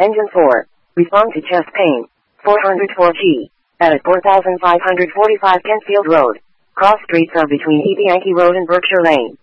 Engine 4. Respond to chest pain. 404G. At 4545 Kentfield Road. Cross streets are between E. Yankee Road and Berkshire Lane.